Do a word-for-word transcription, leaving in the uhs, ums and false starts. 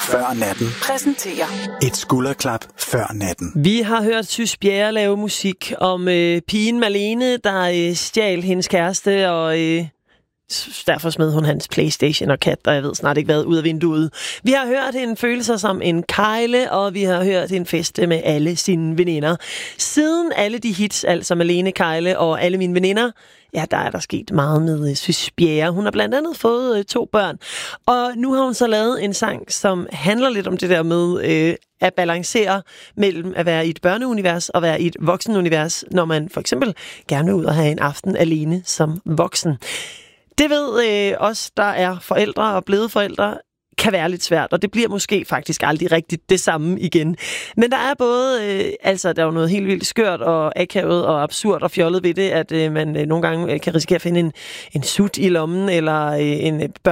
Før natten. Præsenterer Et skulderklap før natten. Vi har hørt Sys Bjerre lave musik om øh, pigen Malene, der øh, stjal hendes kæreste, og øh, derfor smed hun hans PlayStation og kat, og jeg ved snart ikke hvad, ud af vinduet. Vi har hørt hende føle sig som en kejle, og vi har hørt hende feste med alle sine veninder. Siden alle de hits, altså Malene, Kejle og alle mine veninder, ja, der er der sket meget med Sys Bjerre. Hun har blandt andet fået øh, to børn, og nu har hun så lavet en sang, som handler lidt om det der med øh, at balancere mellem at være i et børneunivers og være i et voksenunivers, når man for eksempel gerne vil ud og have en aften alene som voksen. Det ved øh, os, der er forældre og blevet forældre, kan være lidt svært, og det bliver måske faktisk aldrig rigtigt det samme igen. Men der er både, øh, altså der er jo noget helt vildt skørt og akavet og absurd og fjollet ved det, at øh, man øh, nogle gange øh, kan risikere at finde en, en sut i lommen, eller øh, en børn